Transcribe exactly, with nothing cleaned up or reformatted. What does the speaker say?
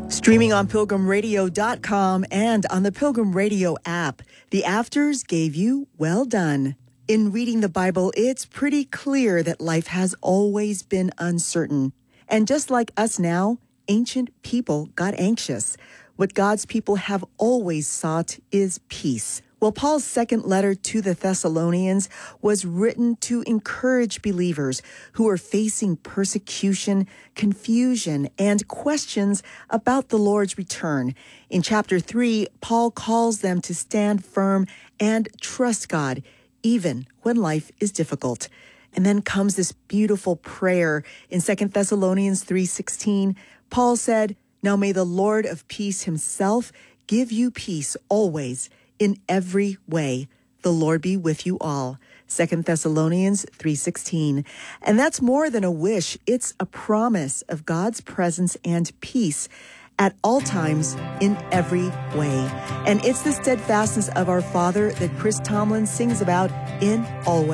Streaming on pilgrim radio dot com and on the Pilgrim Radio app, the Afters gave you Well Done. In reading the Bible, it's pretty clear that life has always been uncertain. And just like us now, ancient people got anxious. What God's people have always sought is peace. Well, Paul's second letter to the Thessalonians was written to encourage believers who are facing persecution, confusion, and questions about the Lord's return. In chapter three, Paul calls them to stand firm and trust God, even when life is difficult. And then comes this beautiful prayer in Second Thessalonians three sixteen. Paul said, "Now may the Lord of peace himself give you peace always, in every way. The Lord be with you all." Second Thessalonians three sixteen. And that's more than a wish. It's a promise of God's presence and peace at all times, in every way. And it's the steadfastness of our Father that Chris Tomlin sings about in Always.